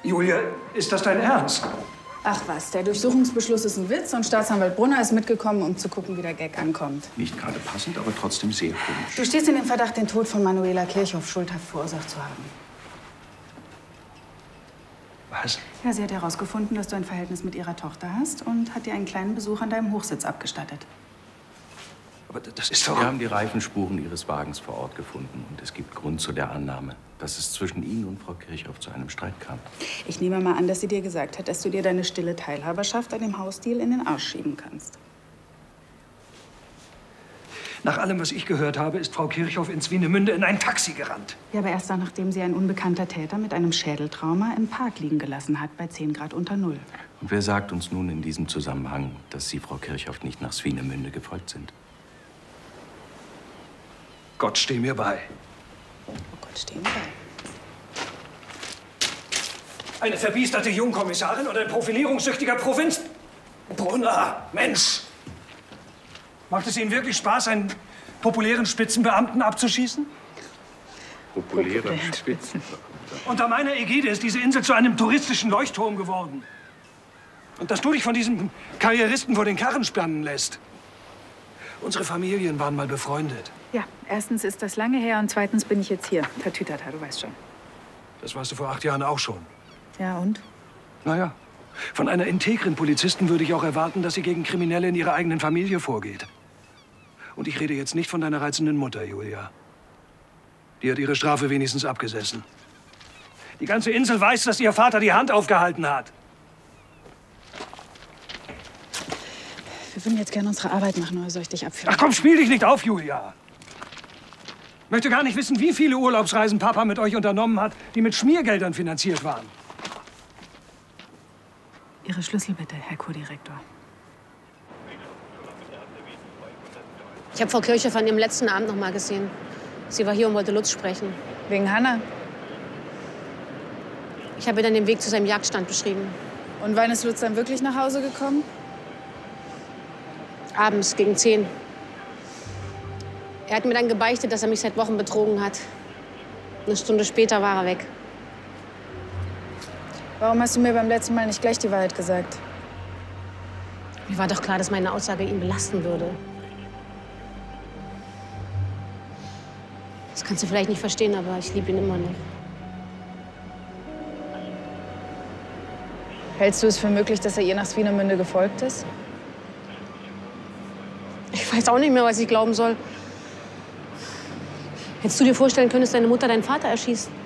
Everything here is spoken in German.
Julia, ist das dein Ernst? Ach was, der Durchsuchungsbeschluss ist ein Witz und Staatsanwalt Brunner ist mitgekommen, um zu gucken, wie der Gag ankommt. Nicht gerade passend, aber trotzdem sehr komisch. Du stehst in dem Verdacht, den Tod von Manuela Kirchhoff schuldhaft verursacht zu haben. Was? Ja, sie hat herausgefunden, dass du ein Verhältnis mit ihrer Tochter hast und hat dir einen kleinen Besuch an deinem Hochsitz abgestattet. Aber das ist doch... Wir haben die Reifenspuren Ihres Wagens vor Ort gefunden. Und es gibt Grund zu der Annahme, dass es zwischen Ihnen und Frau Kirchhoff zu einem Streit kam. Ich nehme mal an, dass sie dir gesagt hat, dass du dir deine stille Teilhaberschaft an dem Hausdeal in den Arsch schieben kannst. Nach allem, was ich gehört habe, ist Frau Kirchhoff in Swinemünde in ein Taxi gerannt. Ja, aber erst dann, nachdem sie ein unbekannter Täter mit einem Schädeltrauma im Park liegen gelassen hat, bei 10 Grad unter Null. Und wer sagt uns nun in diesem Zusammenhang, dass Sie Frau Kirchhoff nicht nach Swinemünde gefolgt sind? Gott steh mir bei. Oh Gott, stehen bei. Eine verbiesterte Jungkommissarin oder ein profilierungssüchtiger Provinz... Brunner, Mensch! Macht es Ihnen wirklich Spaß, einen populären Spitzenbeamten abzuschießen? Populärer Spitzen. Unter meiner Ägide ist diese Insel zu einem touristischen Leuchtturm geworden. Und dass du dich von diesem Karrieristen vor den Karren spannen lässt. Unsere Familien waren mal befreundet. Ja, erstens ist das lange her und zweitens bin ich jetzt hier. Tatütata, du weißt schon. Das warst du vor 8 Jahren auch schon. Ja, und? Naja, von einer integren Polizistin würde ich auch erwarten, dass sie gegen Kriminelle in ihrer eigenen Familie vorgeht. Und ich rede jetzt nicht von deiner reizenden Mutter, Julia. Die hat ihre Strafe wenigstens abgesessen. Die ganze Insel weiß, dass ihr Vater die Hand aufgehalten hat. Wir würden jetzt gerne unsere Arbeit machen, oder soll ich dich abführen? Ach komm, spiel dich nicht auf, Julia. Ich möchte gar nicht wissen, wie viele Urlaubsreisen Papa mit euch unternommen hat, die mit Schmiergeldern finanziert waren. Ihre Schlüssel bitte, Herr Kurdirektor. Ich habe Frau Kirchhoff an ihrem letzten Abend noch mal gesehen. Sie war hier und wollte Lutz sprechen. Wegen Hanna? Ich habe ihr dann den Weg zu seinem Jagdstand beschrieben. Und wann ist Lutz dann wirklich nach Hause gekommen? Abends gegen 10. Er hat mir dann gebeichtet, dass er mich seit Wochen betrogen hat. Eine Stunde später war er weg. Warum hast du mir beim letzten Mal nicht gleich die Wahrheit gesagt? Mir war doch klar, dass meine Aussage ihn belasten würde. Das kannst du vielleicht nicht verstehen, aber ich liebe ihn immer noch. Hältst du es für möglich, dass er ihr nach Swinemünde gefolgt ist? Ich weiß auch nicht mehr, was ich glauben soll. Hättest du dir vorstellen können, dass deine Mutter deinen Vater erschießt?